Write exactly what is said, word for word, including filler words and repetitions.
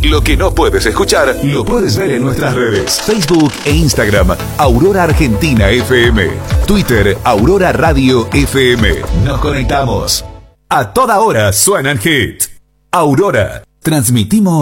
Lo que no puedes escuchar, lo puedes ver en nuestras redes. Facebook e Instagram, Aurora Argentina F M. Twitter, Aurora Radio F M. Nos conectamos. A toda hora suenan hit. Aurora. Transmitimos